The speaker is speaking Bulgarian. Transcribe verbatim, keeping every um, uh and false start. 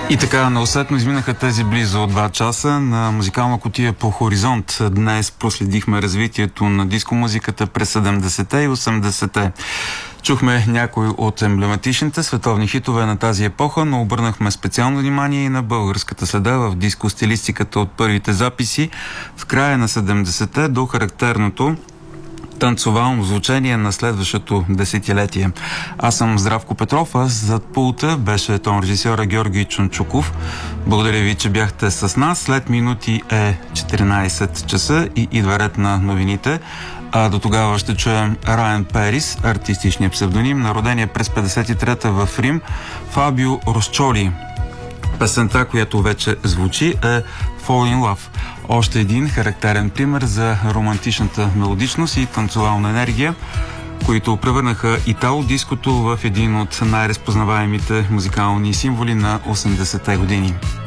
И така, неусетно изминаха тези близо два часа на музикална кутия по Хоризонт. Днес проследихме развитието на диско-музиката през седемдесетте и осемдесетте. Чухме някои от емблематичните световни хитове на тази епоха, но обърнахме специално внимание и на българската следа в диско-стилистиката от първите записи в края на седемдесетте до характерното танцовално звучение на следващото десетилетие. Аз съм Здравко Петров, а зад пулта беше тон режисьора Георги Чунчуков. Благодаря ви, че бяхте с нас. След минути е четиринайсет часа и идва ред на новините. А до тогава ще чуем Райан Перис, артистичният псевдоним, на родения през петдесет и трета в Рим, Фабио Росчоли. Песента, която вече звучи, е Fall in Love. Още един характерен пример за романтичната мелодичност и танцовална енергия, които превърнаха итало-диското в един от най-разпознаваемите музикални символи на осемдесетте години.